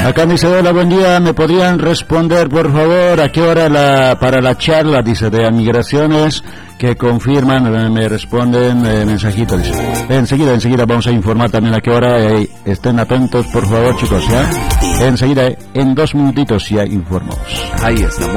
Acá dice, hola, buen día, ¿me podrían responder, por favor, a qué hora para la charla, dice, de migraciones, que confirman, me responden, mensajito, dice. Enseguida vamos a informar también a qué hora, estén atentos, por favor, chicos, ¿ya? Enseguida, en 2 minutitos ya informamos. Ahí está.